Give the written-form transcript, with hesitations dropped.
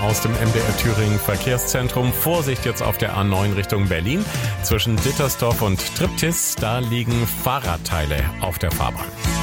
aus dem MDR Thüringen Verkehrszentrum. Vorsicht jetzt auf der A9 Richtung Berlin. Zwischen Dittersdorf und Triptis, da liegen Fahrradteile auf der Fahrbahn.